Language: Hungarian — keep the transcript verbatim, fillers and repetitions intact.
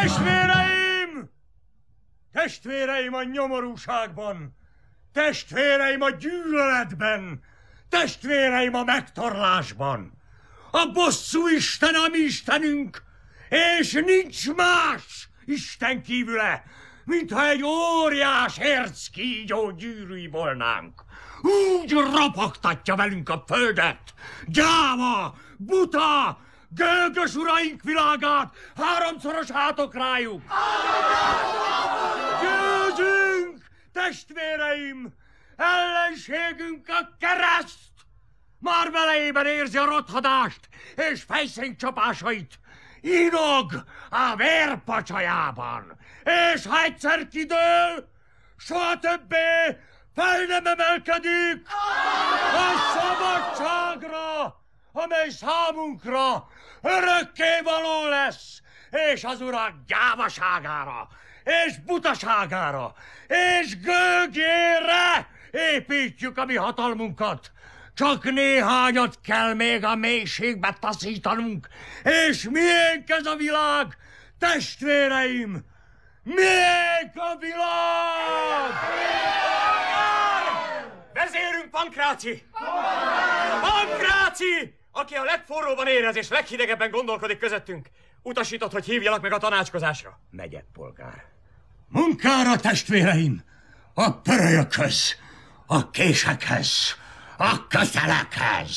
Testvéreim! Testvéreim a nyomorúságban! Testvéreim a gyűlöletben! Testvéreim a megtorlásban! A bosszú Isten a mi Istenünk, és nincs más Isten kívüle, mintha egy óriás érckígyó gyűrűi volnánk. Úgy rapagtatja velünk a földet, gyáva, buta, gőgös uraink világát, háromszoros hátok rájuk. Győzünk, testvéreim! Ellenségünk a kereszt! Már velejében érzi a rothadást és fejszénk csapásait. Inog a vérpacsajában, és ha egyszer kidől, soha többé fel nem emelkedik a szabadságra, amely számunkra örökké való lesz, és az urak gyávaságára, és butaságára, és gőgjére építjük a mi hatalmunkat. Csak néhányat kell még a mélységbe taszítanunk, és miénk ez a világ, testvéreim! Miénk a világ! Vezérünk Pankráci! Pankráci! Aki a legforróban érez és leghidegebben gondolkodik közöttünk, utasított, hogy hívjalak meg a tanácskozásra. Megyek, polgár. Munkára, testvéreim! A pörölyökhöz, a késekhez, a kötelekhez!